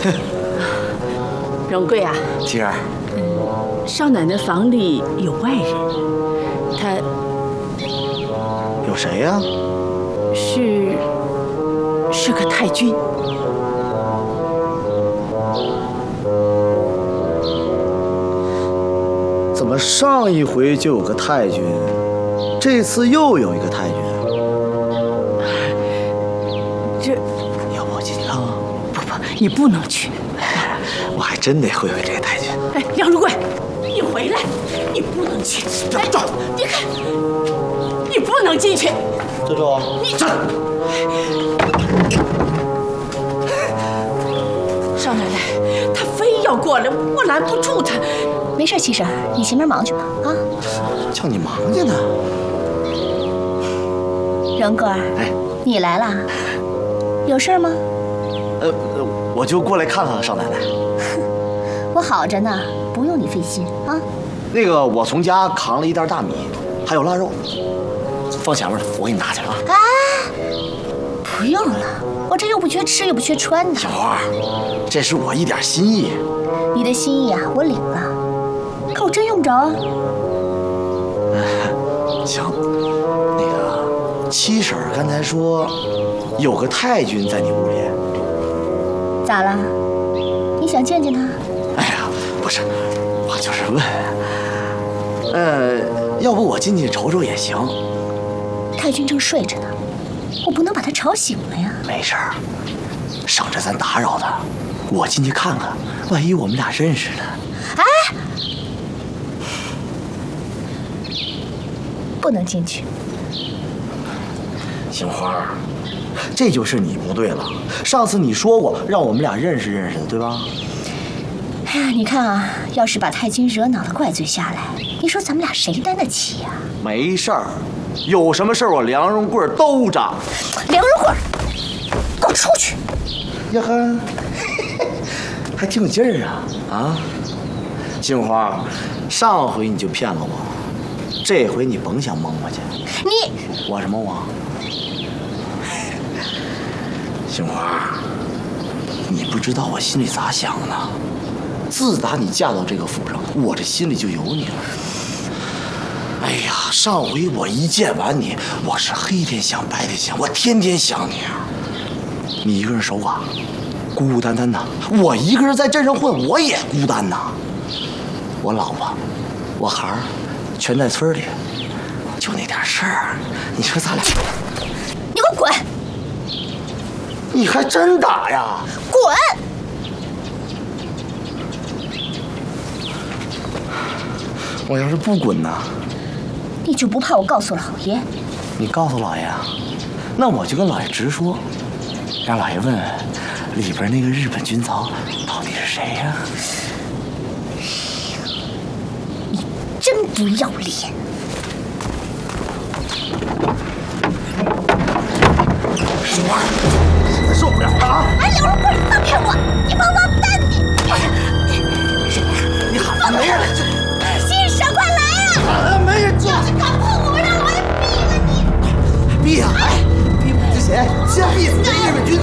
荣贵啊， 妻儿， 少奶奶房里有外人，他有谁呀？ 是个太君。 怎么上一回就有个太君，这次又有一个太君？ 这， 要不我进去看看？ 不，你不能去。 我还真得会这个太君。 哎，梁如贵，你回来，你不能去。 走， 你看，你不能进去。 这周， 你这。少奶奶，她非要过来，我拦不住她。 没事，七婶，你前面忙去吧。啊， 叫你忙去呢。 荣贵儿， 哎， 你来啦？有事吗？ 我就过来看看少奶奶。 我好着呢，不用你费心啊。 那个，我从家扛了一袋大米，还有腊肉，放前面了，我给你拿去啊。 啊，不用了，我这又不缺吃又不缺穿的。 小花，这是我一点心意。 你的心意啊，我领了，可我真用不着啊。 行，那个七婶刚才说有个太君在你屋里， 咋了？你想见见他？ 哎呀，不是，我就是问，要不我进去瞅瞅也行。 太君正睡着呢，我不能把他吵醒了呀。 没事儿，省着咱打扰他。我进去看看，万一我们俩认识呢？ 哎，不能进去。 杏花，这就是你不对了。上次你说过让我们俩认识认识的，对吧？ 哎呀，你看啊，要是把太君惹恼了，怪罪下来，你说咱们俩谁担得起呀？ 没事儿，有什么事儿我梁荣贵都掌。 梁荣贵，给我出去！ 呀呵，还挺有劲儿啊！啊，杏花，上回你就骗了我，这回你甭想蒙我去。 你我什么我？杏花，你不知道我心里咋想的。自打你嫁到这个府上，我这心里就有你了。哎呀，上回我一见完你，我是黑天想白天想，我天天想你啊。你一个人守寡，孤孤单单的；我一个人在镇上混，我也孤单呐。我老婆，我孩儿，全在村里，就那点事儿，你说咱俩， 你给我滚！ 你还真打呀？ 滚！ 我要是不滚呢？ 你就不怕我告诉老爷？ 你告诉老爷啊？那我就跟老爷直说，让老爷问问里边那个日本军曹到底是谁呀？ 你真不要脸！ 杏花，实在受不了了啊！ 哎，梁荣贵，你放开我！你王八蛋！你！